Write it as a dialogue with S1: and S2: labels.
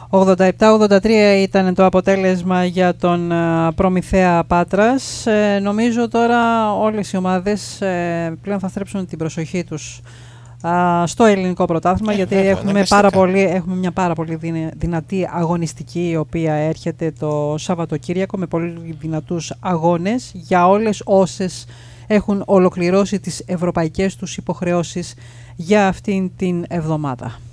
S1: 87-83 ήταν το αποτέλεσμα για τον Προμηθέα Πάτρας. Νομίζω τώρα όλες οι ομάδες πλέον θα στρέψουν την προσοχή τους στο ελληνικό πρωτάθλημα, γιατί έχουμε μια πάρα πολύ δυνατή αγωνιστική, η οποία έρχεται το Σαββατοκύριακο με πολύ δυνατούς αγώνες για όλες όσες έχουν ολοκληρώσει τις ευρωπαϊκές τους υποχρεώσεις για αυτήν την εβδομάδα.